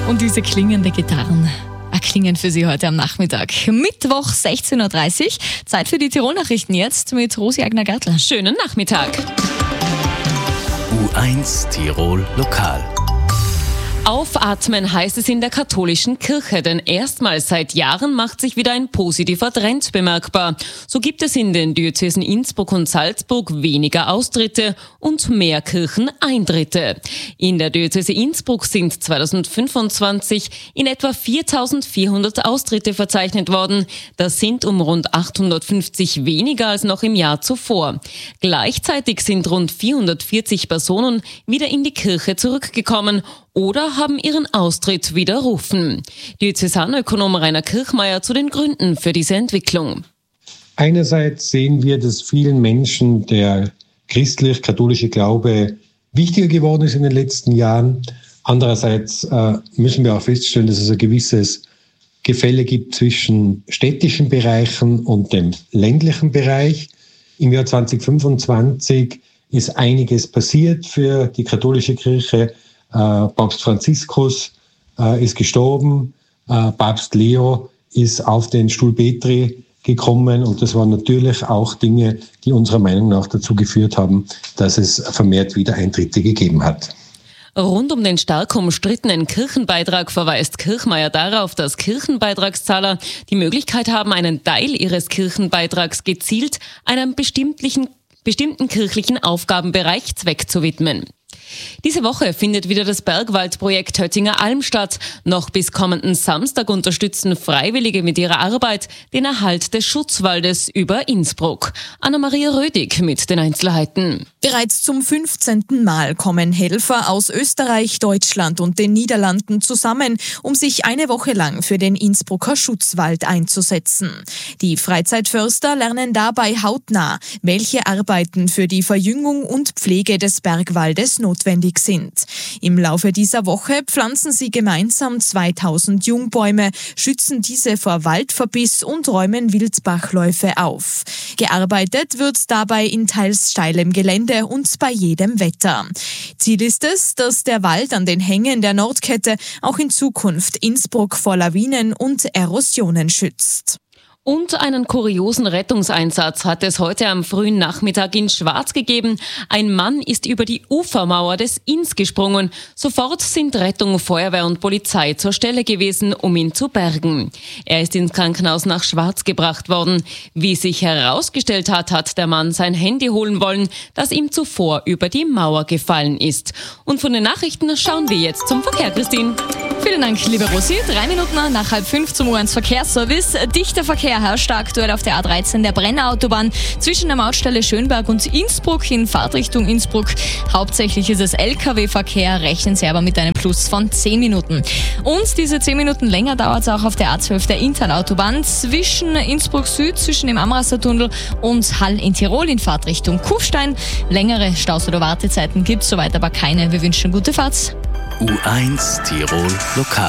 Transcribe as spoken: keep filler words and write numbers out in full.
Und diese klingende Gitarren klingen für Sie heute am Nachmittag. Mittwoch sechzehn Uhr dreißig. Zeit für die Tirol-Nachrichten jetzt mit Rosi Agner-Gartler. Schönen Nachmittag. U eins Tirol Lokal. Aufatmen heißt es in der katholischen Kirche, denn erstmals seit Jahren macht sich wieder ein positiver Trend bemerkbar. So gibt es in den Diözesen Innsbruck und Salzburg weniger Austritte und mehr Kircheneintritte. In der Diözese Innsbruck sind zweitausendfünfundzwanzig in etwa viertausendvierhundert Austritte verzeichnet worden. Das sind um rund achthundertfünfzig weniger als noch im Jahr zuvor. Gleichzeitig sind rund vierhundertvierzig Personen wieder in die Kirche zurückgekommen oder haben ihren Austritt widerrufen. Diözesanökonom Rainer Kirchmeier zu den Gründen für diese Entwicklung. Einerseits sehen wir, dass vielen Menschen der christlich-katholische Glaube wichtiger geworden ist in den letzten Jahren. Andererseits äh, müssen wir auch feststellen, dass es ein gewisses Gefälle gibt zwischen städtischen Bereichen und dem ländlichen Bereich. Im Jahr zweitausendfünfundzwanzig ist einiges passiert für die katholische Kirche. Uh, Papst Franziskus uh, ist gestorben, uh, Papst Leo ist auf den Stuhl Petri gekommen und das waren natürlich auch Dinge, die unserer Meinung nach dazu geführt haben, dass es vermehrt Wiedereintritte gegeben hat. Rund um den stark umstrittenen Kirchenbeitrag verweist Kirchmeier darauf, dass Kirchenbeitragszahler die Möglichkeit haben, einen Teil ihres Kirchenbeitrags gezielt einem bestimmten, bestimmten kirchlichen Aufgabenbereich Zweck zu widmen. Diese Woche findet wieder das Bergwaldprojekt Höttinger Alm statt. Noch bis kommenden Samstag unterstützen Freiwillige mit ihrer Arbeit den Erhalt des Schutzwaldes über Innsbruck. Anna-Maria Rödig mit den Einzelheiten. Bereits zum fünfzehnten Mal kommen Helfer aus Österreich, Deutschland und den Niederlanden zusammen, um sich eine Woche lang für den Innsbrucker Schutzwald einzusetzen. Die Freizeitförster lernen dabei hautnah, welche Arbeiten für die Verjüngung und Pflege des Bergwaldes notwendig sind. Im Laufe dieser Woche pflanzen sie gemeinsam zweitausend Jungbäume, schützen diese vor Waldverbiss und räumen Wildbachläufe auf. Gearbeitet wird dabei in teils steilem Gelände und bei jedem Wetter. Ziel ist es, dass der Wald an den Hängen der Nordkette auch in Zukunft Innsbruck vor Lawinen und Erosionen schützt. Und einen kuriosen Rettungseinsatz hat es heute am frühen Nachmittag in Schwarz gegeben. Ein Mann ist über die Ufermauer des Inns gesprungen. Sofort sind Rettung, Feuerwehr und Polizei zur Stelle gewesen, um ihn zu bergen. Er ist ins Krankenhaus nach Schwarz gebracht worden. Wie sich herausgestellt hat, hat der Mann sein Handy holen wollen, das ihm zuvor über die Mauer gefallen ist. Und von den Nachrichten schauen wir jetzt zum Verkehr, Christine. Vielen Dank, liebe Rosi. Drei Minuten nach halb fünf zum U eins Verkehrsservice. Dichter Verkehr herrscht aktuell auf der A dreizehn der Brennerautobahn zwischen der Mautstelle Schönberg und Innsbruck in Fahrtrichtung Innsbruck. Hauptsächlich ist es L K W-Verkehr, rechnen Sie aber mit einem Plus von zehn Minuten. Und diese zehn Minuten länger dauert es auch auf der A zwölf der Internautobahn zwischen Innsbruck Süd, zwischen dem Amrasser-Tunnel und Hall in Tirol in Fahrtrichtung Kufstein. Längere Staus- oder Wartezeiten gibt es soweit aber keine. Wir wünschen gute Fahrt. U eins Tirol Lokal.